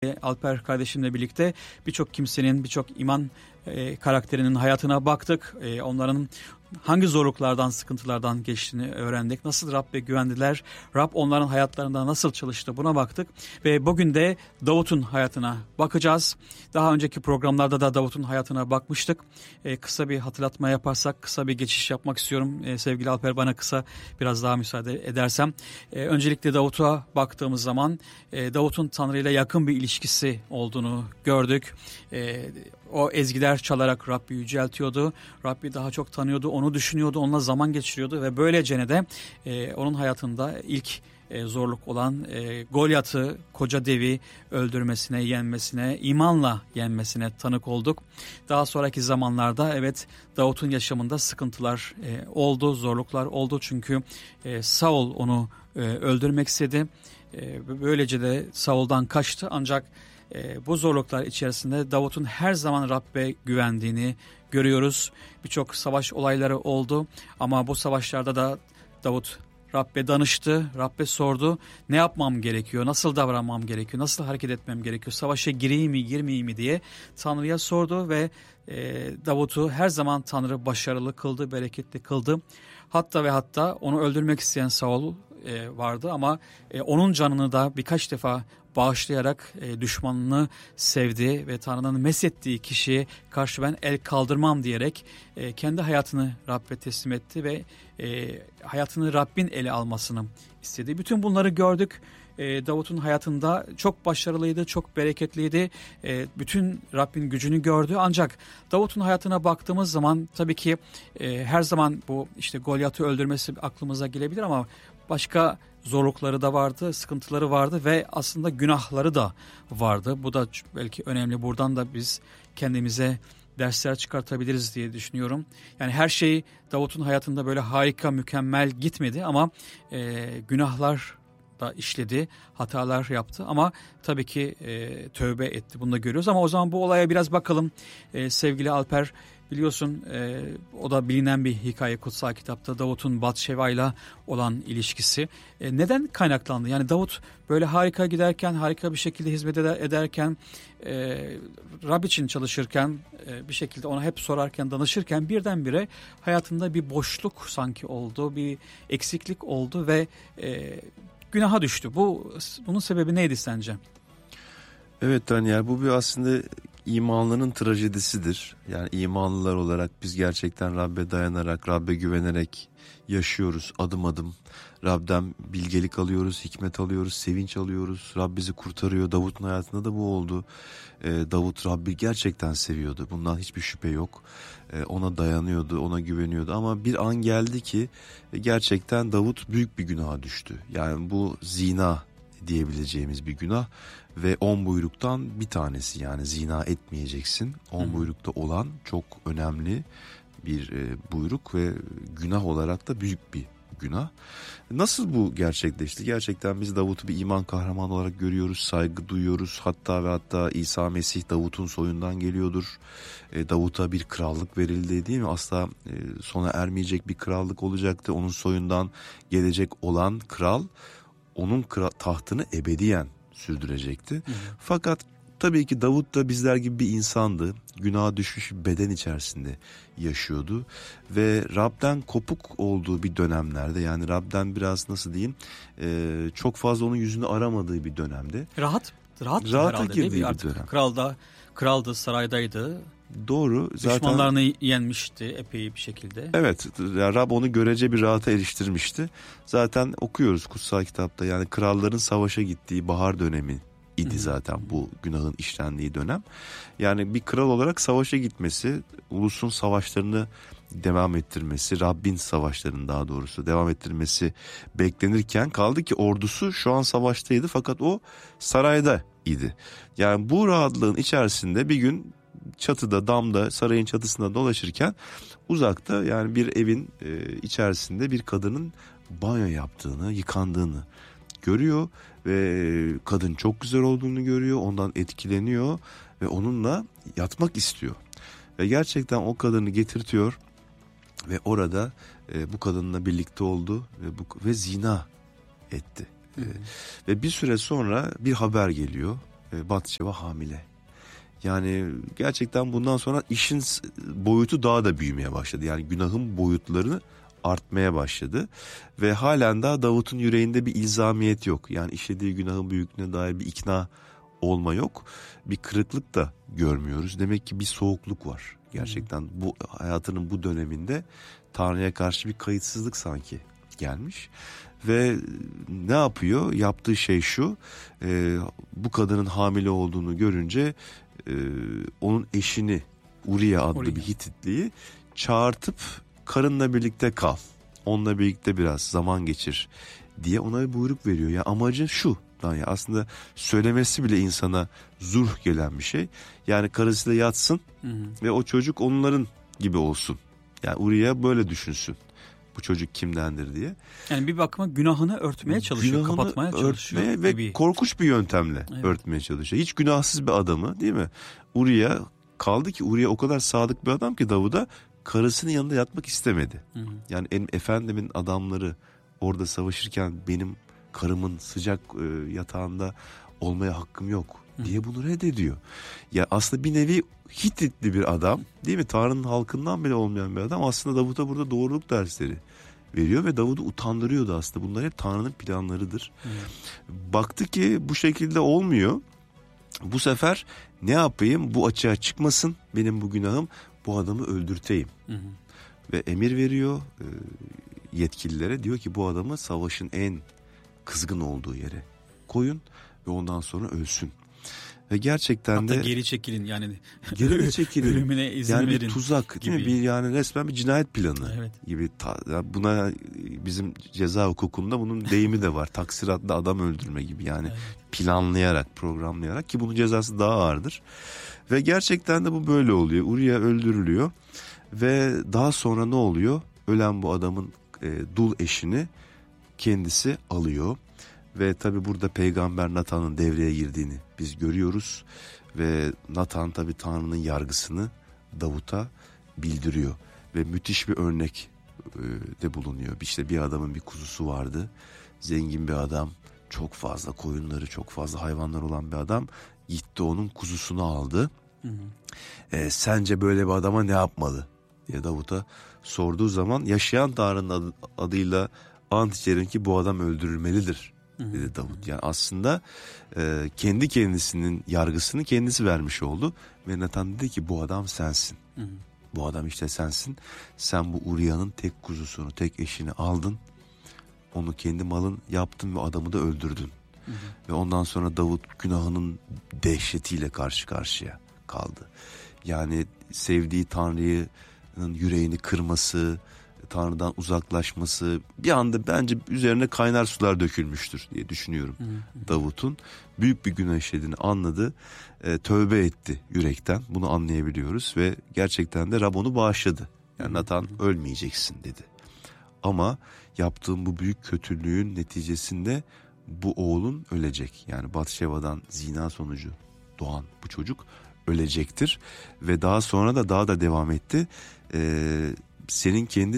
Alper kardeşimle birlikte birçok kimsenin, birçok iman karakterinin hayatına baktık. Onların hangi zorluklardan, sıkıntılardan geçtiğini öğrendik. Nasıl Rab'be güvendiler, Rab onların hayatlarında nasıl çalıştı, buna baktık. Ve bugün de Davut'un hayatına bakacağız. Daha önceki programlarda da Davut'un hayatına bakmıştık. Kısa bir hatırlatma yaparsak, kısa bir geçiş yapmak istiyorum. Sevgili Alper, bana kısa biraz daha müsaade edersem. Öncelikle Davut'a baktığımız zaman Davut'un Tanrı ile yakın bir ilişkisi olduğunu gördük. O ezgiler çalarak Rabbi yüceltiyordu. Rabbi daha çok tanıyordu, onu düşünüyordu, onunla zaman geçiriyordu ve böylece de onun hayatında ilk zorluk olan Golyat'ı, koca devi öldürmesine, yenmesine, imanla yenmesine tanık olduk. Daha sonraki zamanlarda evet, Davut'un yaşamında sıkıntılar oldu, zorluklar oldu çünkü Saul onu öldürmek istedi. Böylece de Saul'dan kaçtı, ancak bu zorluklar içerisinde Davut'un her zaman Rab'be güvendiğini görüyoruz. Birçok savaş olayları oldu ama bu savaşlarda da Davut Rab'be danıştı, Rab'be sordu. Ne yapmam gerekiyor, nasıl davranmam gerekiyor, nasıl hareket etmem gerekiyor, savaşa gireyim mi, girmeyeyim mi diye Tanrı'ya sordu ve Davut'u her zaman Tanrı başarılı kıldı, bereketli kıldı. Hatta onu öldürmek isteyen Saul vardı ama onun canını da birkaç defa bağışlayarak düşmanını sevdi ve Tanrı'nın meshettiği kişiye karşı ben el kaldırmam diyerek kendi hayatını Rab'be teslim etti ve hayatını Rabbin ele almasını istedi. Bütün bunları gördük. Davut'un hayatında çok başarılıydı, çok bereketliydi. Bütün Rabbin gücünü gördü. Ancak Davut'un hayatına baktığımız zaman tabii ki her zaman bu işte Golyat'ı öldürmesi aklımıza gelebilir ama başka zorlukları da vardı, sıkıntıları vardı ve aslında günahları da vardı. Bu da belki önemli. Buradan da biz kendimize dersler çıkartabiliriz diye düşünüyorum. Yani her şey Davut'un hayatında böyle harika, mükemmel gitmedi ama günahlar da işledi, hatalar yaptı ama tabii ki tövbe etti. Bunu da görüyoruz ama o zaman bu olaya biraz bakalım. Sevgili Alper, biliyorsun o da bilinen bir hikaye kutsal kitapta, Davut'un Batşeva ile olan ilişkisi. Neden kaynaklandı? Yani Davut böyle harika giderken, harika bir şekilde hizmet ederken, Rab için çalışırken, bir şekilde ona hep sorarken, danışırken birdenbire hayatında bir boşluk sanki oldu, bir eksiklik oldu ve günaha düştü. Bunun sebebi neydi sence? Evet Daniel, bu bir aslında imanlının trajedisidir. Yani imanlılar olarak biz gerçekten Rabbe dayanarak, Rabbe güvenerek yaşıyoruz adım adım. Rab'den bilgelik alıyoruz, hikmet alıyoruz, sevinç alıyoruz. Rab bizi kurtarıyor. Davut'un hayatında da bu oldu. Davut Rabbi gerçekten seviyordu. Bundan hiçbir şüphe yok. Ona dayanıyordu, ona güveniyordu. Ama bir an geldi ki gerçekten Davut büyük bir günaha düştü. Yani bu zina diyebileceğimiz bir günah ve 10 buyruktan bir tanesi, yani zina etmeyeceksin. 10 buyrukta olan çok önemli bir buyruk ve günah olarak da büyük bir günah. Nasıl bu gerçekleşti? Gerçekten biz Davut'u bir iman kahramanı olarak görüyoruz, saygı duyuyoruz. Hatta İsa Mesih Davut'un soyundan geliyordur. Davut'a bir krallık verildi, değil mi? Asla sona ermeyecek bir krallık olacaktı. Onun soyundan gelecek olan kral onun tahtını ebediyen sürdürecekti. Fakat tabii ki Davut da bizler gibi bir insandı. Günaha düşmüş bir beden içerisinde yaşıyordu. Ve Rab'den kopuk olduğu bir dönemlerde, yani Rab'den biraz nasıl diyeyim, çok fazla onun yüzünü aramadığı bir dönemde. Rahata girdiği bir dönem. Kraldı, saraydaydı. Doğru. Düşmanlarını yenmişti epey bir şekilde. Evet, yani Rab onu görece bir rahata eriştirmişti. Zaten okuyoruz kutsal kitapta, yani kralların savaşa gittiği bahar dönemi idi zaten bu günahın işlendiği dönem. Yani bir kral olarak savaşa gitmesi, ulusun savaşlarını devam ettirmesi, Rabbin savaşlarını daha doğrusu devam ettirmesi beklenirken, kaldı ki ordusu şu an savaştaydı fakat o sarayda idi. Yani bu rahatlığın içerisinde bir gün çatıda, damda, sarayın çatısında dolaşırken uzakta, yani bir evin içerisinde bir kadının banyo yaptığını, yıkandığını görüyor ve kadın çok güzel olduğunu görüyor, ondan etkileniyor ve onunla yatmak istiyor. Ve gerçekten o kadını getirtiyor ve orada bu kadınla birlikte oldu ve zina etti. Ve bir süre sonra bir haber geliyor. Batşeva hamile. Yani gerçekten bundan sonra işin boyutu daha da büyümeye başladı. Yani günahın boyutlarını artmaya başladı. Ve halen daha Davut'un yüreğinde bir ilzamiyet yok. Yani işlediği günahın büyüklüğüne dair bir ikna olma yok. Bir kırıklık da görmüyoruz. Demek ki bir soğukluk var. Gerçekten bu hayatının bu döneminde Tanrı'ya karşı bir kayıtsızlık sanki gelmiş. Ve ne yapıyor? Yaptığı şey şu: bu kadının hamile olduğunu görünce onun eşini, Uriya adlı bir Hititliyi çağırtıp karınla birlikte kal, onunla birlikte biraz zaman geçir diye ona bir buyruk veriyor. Ya amacı şu, yani aslında söylemesi bile insana zurh gelen bir şey. Yani karısıyla yatsın ve o çocuk onların gibi olsun. Yani Uriya böyle düşünsün, bu çocuk kimdendir diye. Yani bir bakıma günahını örtmeye çalışıyor, kapatmaya çalışıyor. Örtmeye ve korkunç bir yöntemle örtmeye çalışıyor. Hiç günahsız bir adamı, değil mi? Uriya, kaldı ki Uriya o kadar sadık bir adam ki Davud'a, karısının yanında yatmak istemedi. Yani efendimin adamları orada savaşırken benim karımın sıcak yatağında olmaya hakkım yok diye bunu reddediyor. Ya aslında bir nevi Hititli bir adam, değil mi? Tanrı'nın halkından bile olmayan bir adam aslında Davut'a burada doğruluk dersleri veriyor ve Davud'u utandırıyordu aslında. Bunlar hep Tanrı'nın planlarıdır. Baktı ki bu şekilde olmuyor. Bu sefer ne yapayım, bu açığa çıkmasın benim bu günahım, bu adamı öldürteyim. Ve emir veriyor yetkililere, diyor ki bu adamı savaşın en kızgın olduğu yere koyun ve ondan sonra ölsün. Ve gerçekten hatta de geri çekilin, yani geri çekilin. Ölümüne izin yani verin. Bir tuzak gibi. Değil mi? Yani resmen bir cinayet planı gibi. Buna bizim ceza hukukunda bunun deyimi de var. Taksiratlı adam öldürme gibi, yani planlayarak, programlayarak, ki bunun cezası daha ağırdır. Ve gerçekten de bu böyle oluyor. Uriya öldürülüyor ve daha sonra ne oluyor? Ölen bu adamın dul eşini kendisi alıyor. Ve tabi burada peygamber Natan'ın devreye girdiğini biz görüyoruz. Ve Natan tabi Tanrı'nın yargısını Davut'a bildiriyor. Ve müthiş bir örnek de bulunuyor. İşte bir adamın bir kuzusu vardı. Zengin bir adam, çok fazla koyunları, çok fazla hayvanlar olan bir adam. Gitti onun kuzusunu aldı. Sence böyle bir adama ne yapmalı diye Davut'a sorduğu zaman, yaşayan Tanrı'nın adıyla ant içerim ki bu adam öldürülmelidir dedi Davut. Yani aslında kendi kendisinin yargısını kendisi vermiş oldu ve Natan dedi ki bu adam sensin. Bu adam işte sensin. Sen bu Uriya'nın tek kuzusunu, tek eşini aldın. Onu kendi malın yaptın ve adamı da öldürdün. Ve ondan sonra Davut günahının dehşetiyle karşı karşıya kaldı. Yani sevdiği Tanrı'nın yüreğini kırması, Tanrı'dan uzaklaşması, bir anda bence üzerine kaynar sular dökülmüştür diye düşünüyorum. Davut'un büyük bir günah işlediğini anladı, tövbe etti yürekten, bunu anlayabiliyoruz ve gerçekten de Rab onu bağışladı. Yani Natan ölmeyeceksin dedi. Ama yaptığım bu büyük kötülüğün neticesinde bu oğlun ölecek. Yani Batşeva'dan zina sonucu doğan bu çocuk ölecektir. Ve daha sonra da daha da devam etti. Senin kendi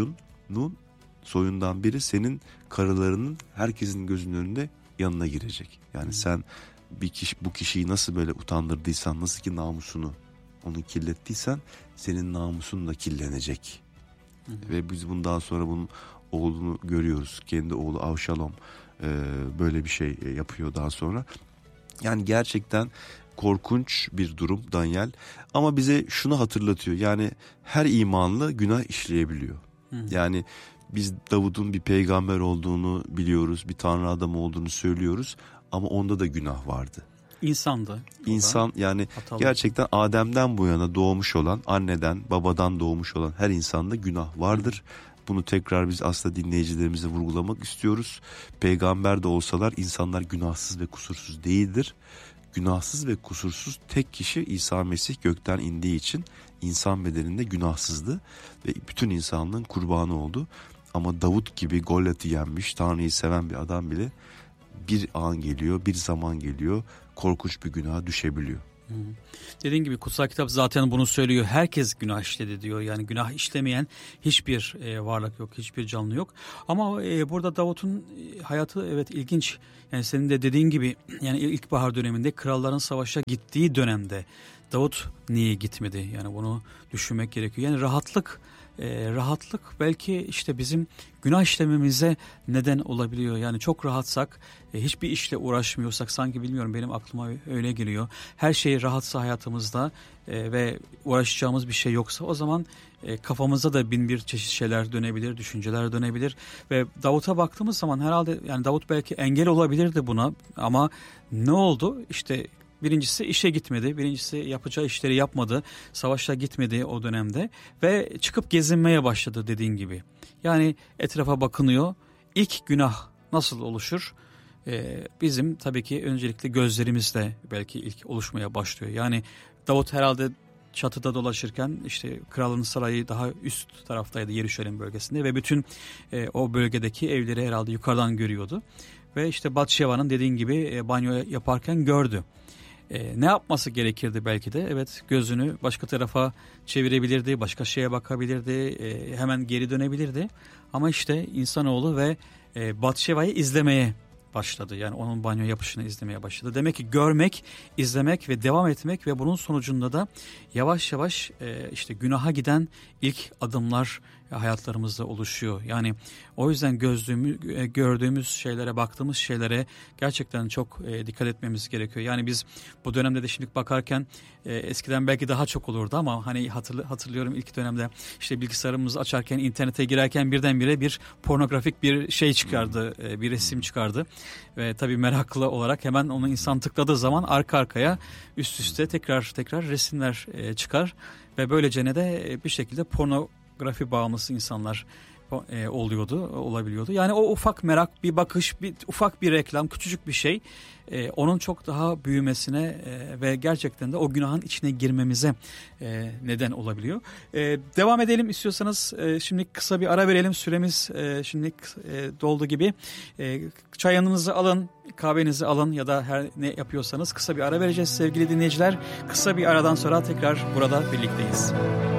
soyundan biri senin karılarının herkesin gözünün önünde yanına girecek. Yani sen bu kişiyi nasıl böyle utandırdıysan, nasıl ki namusunu onu kirlettiysen, senin namusun da kirlenecek. Ve biz bundan sonra bunun oğlunu görüyoruz. Kendi oğlu Avşalom böyle bir şey yapıyor daha sonra. Yani gerçekten korkunç bir durum Daniel. Ama bize şunu hatırlatıyor. Yani her imanlı günah işleyebiliyor. Yani biz Davud'un bir peygamber olduğunu biliyoruz. Bir tanrı adamı olduğunu söylüyoruz. Ama onda da günah vardı. İnsandı. İnsan, yani hatalı. Gerçekten Adem'den bu yana doğmuş olan, anneden babadan doğmuş olan her insanda günah vardır. Bunu tekrar biz aslında dinleyicilerimize vurgulamak istiyoruz. Peygamber de olsalar insanlar günahsız ve kusursuz değildir. Günahsız ve kusursuz tek kişi İsa Mesih gökten indiği için insan bedeninde günahsızdı ve bütün insanlığın kurbanı oldu. Ama Davut gibi Golyat'ı yenmiş, Tanrı'yı seven bir adam bile bir an geliyor, bir zaman geliyor, korkunç bir günaha düşebiliyor. Dediğin gibi kutsal kitap zaten bunu söylüyor. Herkes günah işledi diyor. Yani günah işlemeyen hiçbir varlık yok, hiçbir canlı yok. Ama burada Davut'un hayatı evet ilginç. Yani senin de dediğin gibi yani ilkbahar döneminde kralların savaşa gittiği dönemde Davut niye gitmedi? Yani bunu düşünmek gerekiyor. Yani rahatlık belki işte bizim günah işlememize neden olabiliyor. Yani çok rahatsak, hiçbir işle uğraşmıyorsak sanki bilmiyorum benim aklıma öyle geliyor. Her şey rahatsa hayatımızda ve uğraşacağımız bir şey yoksa o zaman kafamızda da bin bir çeşit şeyler dönebilir, düşünceler dönebilir. Ve Davut'a baktığımız zaman herhalde yani Davut belki engel olabilirdi buna ama ne oldu? İşte birincisi işe gitmedi, birincisi yapacağı işleri yapmadı, savaşa gitmedi o dönemde ve çıkıp gezinmeye başladı dediğin gibi. Yani etrafa bakınıyor. İlk günah nasıl oluşur? Bizim tabii ki öncelikle gözlerimizle belki ilk oluşmaya başlıyor. Yani Davut herhalde çatıda dolaşırken işte kralın sarayı daha üst taraftaydı Yeruşalim bölgesinde ve bütün o bölgedeki evleri herhalde yukarıdan görüyordu. Ve işte Batşeva'nın dediğin gibi banyo yaparken gördü. Ne yapması gerekirdi belki de? Evet, gözünü başka tarafa çevirebilirdi, başka şeye bakabilirdi, hemen geri dönebilirdi. Ama işte insanoğlu ve Batşeva'yı izlemeye başladı. Yani onun banyo yapışını izlemeye başladı. Demek ki görmek, izlemek ve devam etmek ve bunun sonucunda da yavaş yavaş işte günaha giden ilk adımlar hayatlarımızda oluşuyor. Yani o yüzden gördüğümüz şeylere, baktığımız şeylere gerçekten çok dikkat etmemiz gerekiyor. Yani biz bu dönemde de şimdi bakarken eskiden belki daha çok olurdu ama hani hatırlıyorum ilk dönemde işte bilgisayarımızı açarken, internete girerken birdenbire bir pornografik bir şey çıkardı, bir resim çıkardı. Ve tabii meraklı olarak hemen onu insan tıkladığı zaman arka arkaya üst üste tekrar resimler çıkar ve böylece ne de bir şekilde pornografi bağımlısı insanlar olabiliyordu. Yani o ufak merak, bir bakış, ufak bir reklam, küçücük bir şey onun çok daha büyümesine ve gerçekten de o günahın içine girmemize neden olabiliyor. Devam edelim istiyorsanız. Şimdi kısa bir ara verelim. Süremiz şimdi doldu gibi. Çayınızı alın, kahvenizi alın ya da her ne yapıyorsanız kısa bir ara vereceğiz sevgili dinleyiciler. Kısa bir aradan sonra tekrar burada birlikteyiz.